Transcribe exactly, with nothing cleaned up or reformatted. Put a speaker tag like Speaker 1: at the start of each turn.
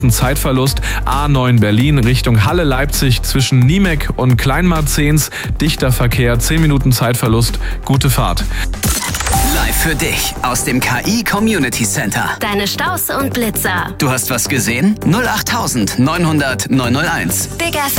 Speaker 1: Zeitverlust. A neun Berlin Richtung Halle-Leipzig zwischen Niemek und Kleinmarzens. Dichter Verkehr, zehn Minuten Zeitverlust. Gute Fahrt.
Speaker 2: Live für dich aus dem K I Community Center.
Speaker 3: Deine Staus und Blitzer.
Speaker 2: Du hast was gesehen? null acht neunhundert neunhunderteins.
Speaker 3: Big F